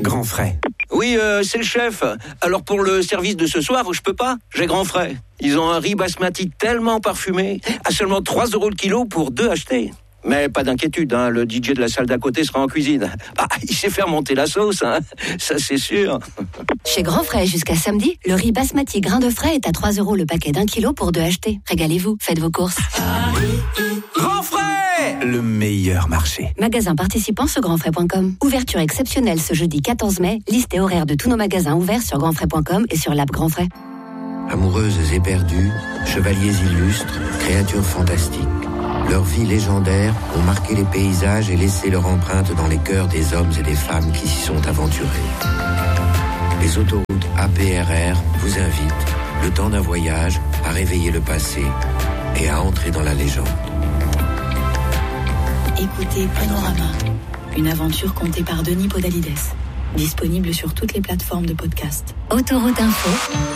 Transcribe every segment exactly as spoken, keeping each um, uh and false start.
Grand Frais. Oui, euh, c'est le chef. Alors pour le service de ce soir, je peux pas. J'ai Grand Frais. Ils ont un riz basmati tellement parfumé, à seulement trois euros le kilo pour deux achetés. Mais pas d'inquiétude, hein, le D J de la salle d'à côté sera en cuisine. Ah, il sait faire monter la sauce, hein, ça c'est sûr. Chez Grand Frais, jusqu'à samedi, le riz basmati grain de frais est à trois euros le paquet d'un kilo pour deux achetés. Régalez-vous, faites vos courses. Grand Frais, le meilleur marché. Magasin participant sur grand frais point com. Ouverture exceptionnelle ce jeudi quatorze mai. Liste et horaire de tous nos magasins ouverts sur grand frais point com et sur l'app Grand Frais. Amoureuses éperdues, chevaliers illustres, créatures fantastiques. Leurs vies légendaires ont marqué les paysages et laissé leur empreinte dans les cœurs des hommes et des femmes qui s'y sont aventurés. Les autoroutes A P R R vous invitent, le temps d'un voyage, à réveiller le passé et à entrer dans la légende. Écoutez Panorama, une aventure contée par Denis Podalides. Disponible sur toutes les plateformes de podcast. Autoroute Info.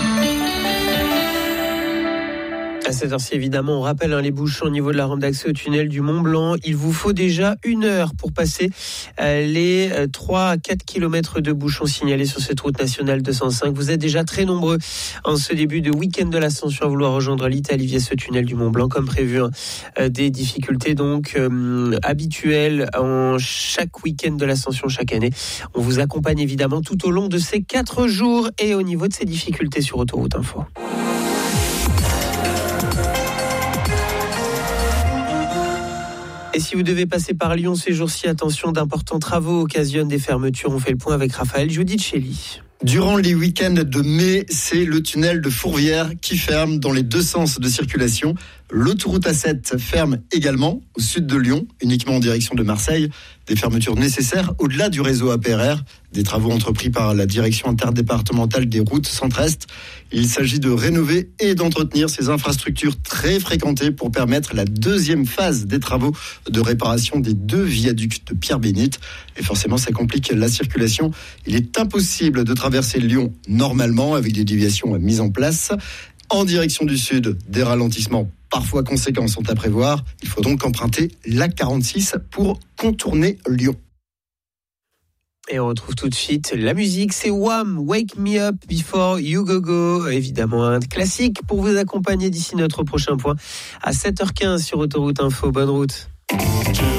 À cette heure-ci, évidemment, on rappelle hein, les bouchons au niveau de la rampe d'accès au tunnel du Mont-Blanc. Il vous faut déjà une heure pour passer euh, les euh, trois à quatre kilomètres de bouchons signalés sur cette route nationale deux cent cinq. Vous êtes déjà très nombreux en ce début de week-end de l'Ascension à vouloir rejoindre l'Italie via ce tunnel du Mont-Blanc, comme prévu. Hein, euh, des difficultés donc euh, habituelles en chaque week-end de l'Ascension chaque année. On vous accompagne évidemment tout au long de ces quatre jours et au niveau de ces difficultés sur Autoroute Info. Et si vous devez passer par Lyon ces jours-ci, attention, d'importants travaux occasionnent des fermetures. On fait le point avec Raphaël Giudicelli. Durant les week-ends de mai, c'est le tunnel de Fourvière qui ferme dans les deux sens de circulation. L'autoroute A sept ferme également au sud de Lyon, uniquement en direction de Marseille. Des fermetures nécessaires au-delà du réseau A P R R, des travaux entrepris par la direction interdépartementale des routes centre-est. Il s'agit de rénover et d'entretenir ces infrastructures très fréquentées pour permettre la deuxième phase des travaux de réparation des deux viaducs de Pierre-Bénite. Et forcément, ça complique la circulation. Il est impossible de traverser Lyon normalement avec des déviations mises en place. En direction du sud, des ralentissements parfois conséquents sont à prévoir. Il faut donc emprunter l'A quarante-six pour contourner Lyon. Et on retrouve tout de suite la musique, c'est Wham! Wake Me Up Before You Go Go. Évidemment, un classique pour vous accompagner d'ici notre prochain point à sept heures quinze sur Autoroute Info. Bonne route.